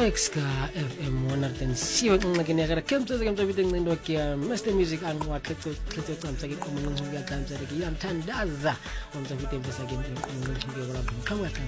Exka FM 107 kung naginagara kemsa sa kamsa biteng nindwa kia Mr. Music ang wa klito kamsa ki kumunong hingga kamsa ki yang tandaza kamsa biteng sa gin kumunong hingga wala bungkawa